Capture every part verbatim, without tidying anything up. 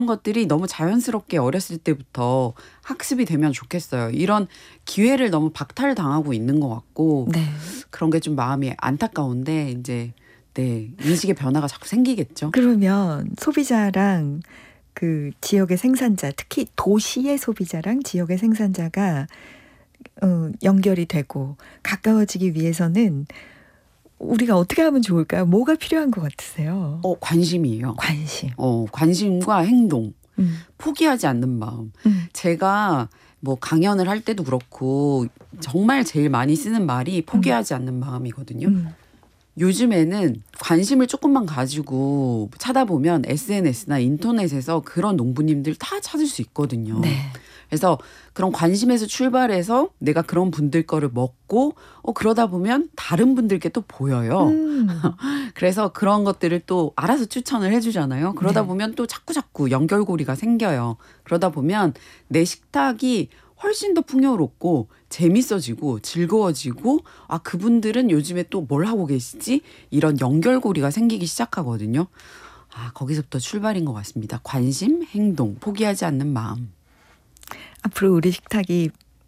것들이 너무 자연스럽게 어렸을 때부터 학습이 되면 좋겠어요. 이런 기회를 너무 박탈당하고 있는 것 같고 네. 그런 게 좀 마음이 안타까운데 이제 네 인식의 변화가 자꾸 생기겠죠. 그러면 소비자랑 그 지역의 생산자, 특히 도시의 소비자랑 지역의 생산자가 어 연결이 되고 가까워지기 위해서는 우리가 어떻게 하면 좋을까요? 뭐가 필요한 것 같으세요? 어 관심이에요. 관심. 어 관심과 행동. 음. 포기하지 않는 마음. 음. 제가 뭐 강연을 할 때도 그렇고 정말 제일 많이 쓰는 말이 포기하지 않는 마음이거든요. 음. 요즘에는 관심을 조금만 가지고 찾아보면 에스엔에스나 인터넷에서 그런 농부님들 다 찾을 수 있거든요. 네. 그래서 그런 관심에서 출발해서 내가 그런 분들 거를 먹고 어 그러다 보면 다른 분들께 또 보여요. 음. 그래서 그런 것들을 또 알아서 추천을 해주잖아요. 그러다 네. 보면 또 자꾸자꾸 연결고리가 생겨요. 그러다 보면 내 식탁이 훨씬 더 풍요롭고 재밌어지고 즐거워지고 아 그분들은 요즘에 또 뭘 하고 계시지? 이런 연결고리가 생기기 시작하거든요. 아 거기서부터 출발인 것 같습니다. 관심, 행동, 포기하지 않는 마음. 앞으로 우리 식탁이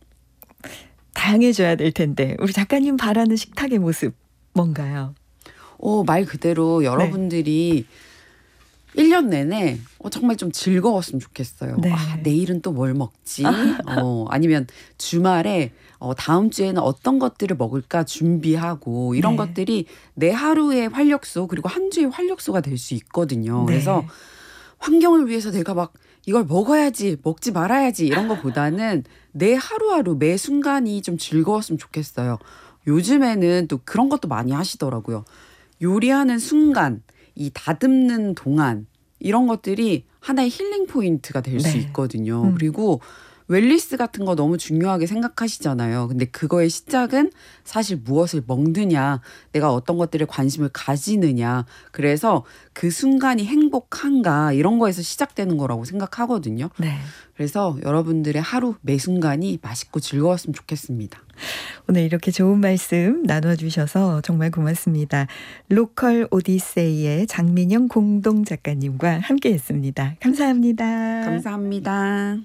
다양해져야 될 텐데 우리 작가님 바라는 식탁의 모습 뭔가요? 어, 말 그대로 여러분들이 일 년 내내 어, 정말 좀 즐거웠으면 좋겠어요. 네. 아, 내일은 또 뭘 먹지? 어, 아니면 주말에 어, 다음 주에는 어떤 것들을 먹을까 준비하고 이런 네. 것들이 내 하루의 활력소 그리고 한 주의 활력소가 될 수 있거든요. 네. 그래서 환경을 위해서 내가 막 이걸 먹어야지 먹지 말아야지 이런 것보다는 내 하루하루 매 순간이 좀 즐거웠으면 좋겠어요. 요즘에는 또 그런 것도 많이 하시더라고요. 요리하는 순간 이 다듬는 동안 이런 것들이 하나의 힐링 포인트가 될 수 네. 있거든요. 음. 그리고 웰니스 같은 거 너무 중요하게 생각하시잖아요. 근데 그거의 시작은 사실 무엇을 먹느냐, 내가 어떤 것들에 관심을 가지느냐. 그래서 그 순간이 행복한가 이런 거에서 시작되는 거라고 생각하거든요. 네. 그래서 여러분들의 하루 매 순간이 맛있고 즐거웠으면 좋겠습니다. 오늘 이렇게 좋은 말씀 나눠주셔서 정말 고맙습니다. 로컬 오디세이의 장민영 공동 작가님과 함께했습니다. 감사합니다. 감사합니다.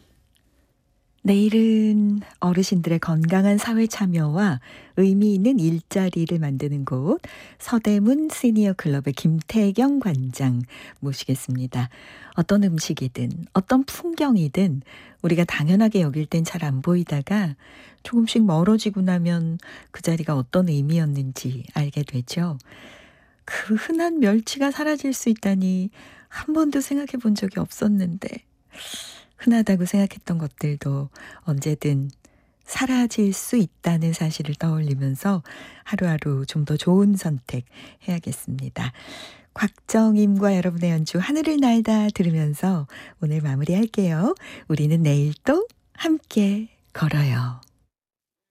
내일은 어르신들의 건강한 사회 참여와 의미 있는 일자리를 만드는 곳 서대문 시니어 클럽의 김태경 관장 모시겠습니다. 어떤 음식이든 어떤 풍경이든 우리가 당연하게 여길 땐 잘 안 보이다가 조금씩 멀어지고 나면 그 자리가 어떤 의미였는지 알게 되죠. 그 흔한 멸치가 사라질 수 있다니 한 번도 생각해 본 적이 없었는데 흔하다고 생각했던 것들도 언제든 사라질 수 있다는 사실을 떠올리면서 하루하루 좀 더 좋은 선택 해야겠습니다. 곽정임과 여러분의 연주 하늘을 날다 들으면서 오늘 마무리할게요. 우리는 내일 또 함께 걸어요.